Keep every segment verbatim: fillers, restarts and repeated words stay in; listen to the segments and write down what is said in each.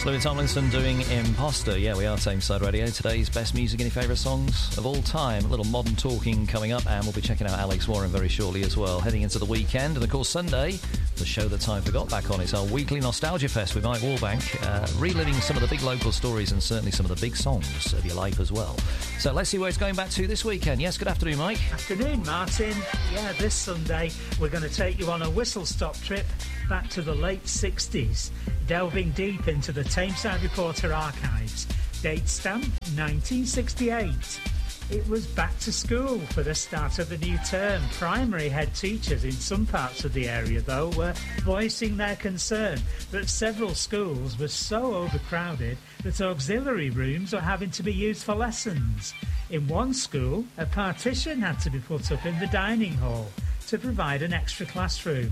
Louis Tomlinson doing Imposter. Yeah, we are Tameside Radio. Today's best music, any favourite songs of all time. A little modern talking coming up, and we'll be checking out Alex Warren very shortly as well. Heading into the weekend, and of course Sunday, the show that time forgot back on. It's our weekly Nostalgia Fest with Mike Warbank, uh, reliving some of the big local stories and certainly some of the big songs of your life as well. So let's see where it's going back to this weekend. Yes, good afternoon, Mike. Afternoon, Martin. Yeah, this Sunday we're going to take you on a whistle-stop trip back to the late sixties, delving deep into the Tameside Reporter archives. Date stamp nineteen sixty-eight. It was back to school for the start of the new term. Primary head teachers in some parts of the area, though, were voicing their concern that several schools were so overcrowded that auxiliary rooms were having to be used for lessons. In one school, a partition had to be put up in the dining hall to provide an extra classroom.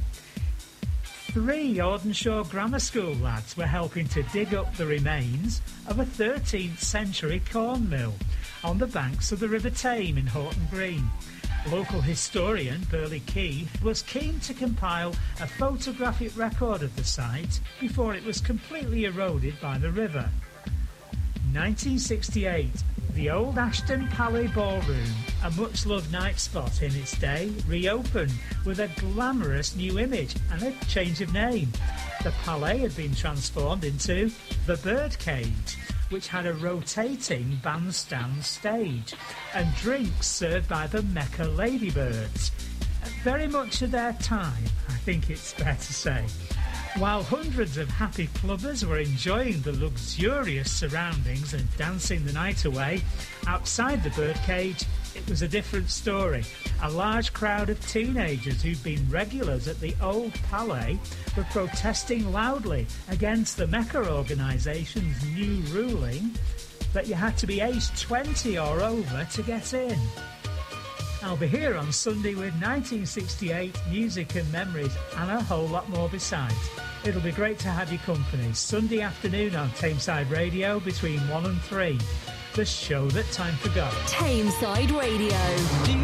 Three Audenshaw Grammar School lads were helping to dig up the remains of a thirteenth century corn mill on the banks of the River Tame in Horton Green. Local historian Burley Key was keen to compile a photographic record of the site before it was completely eroded by the river. nineteen sixty-eight, the old Ashton Palais Ballroom, a much-loved night spot in its day, reopened with a glamorous new image and a change of name. The Palais had been transformed into the Birdcage, which had a rotating bandstand stage and drinks served by the Mecca Ladybirds. Very much of their time, I think it's fair to say. While hundreds of happy clubbers were enjoying the luxurious surroundings and dancing the night away, outside the Birdcage, it was a different story. A large crowd of teenagers who'd been regulars at the old Palais were protesting loudly against the Mecca organisation's new ruling that you had to be age twenty or over to get in. I'll be here on Sunday with nineteen sixty-eight music and memories and a whole lot more besides. It'll be great to have your company. Sunday afternoon on Tameside Radio between one and three. The show that time forgot. Tameside Radio.